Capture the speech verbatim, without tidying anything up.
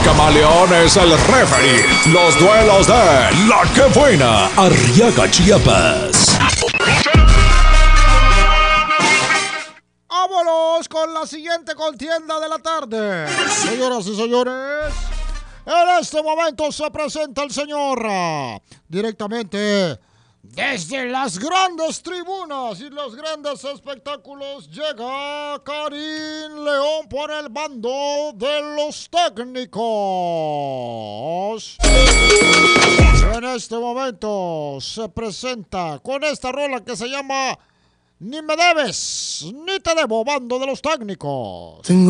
Camaleón es el referee. Los duelos de La Que Buena, Arriaga, Chiapas. Vámonos con la siguiente contienda de la tarde. Señoras y señores, en este momento se presenta el señor directamente desde las grandes tribunas y los grandes espectáculos. Llega Karim León por el bando de los técnicos. En este momento se presenta con esta rola que se llama Ni me debes, ni te debo, bando de los técnicos.